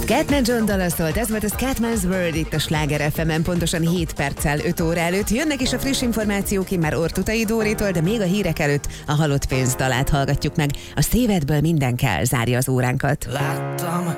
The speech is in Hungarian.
Scatman John dala szólt, ez volt a Scatman's World itt a Sláger FM-en, pontosan 7 perccel 5 óra előtt. Jönnek is a friss információk immár Ortutai Dórétól, de még a hírek előtt a Halott pénz dalát hallgatjuk meg. A Szívedből minden kell zárja az óránkat. Láttam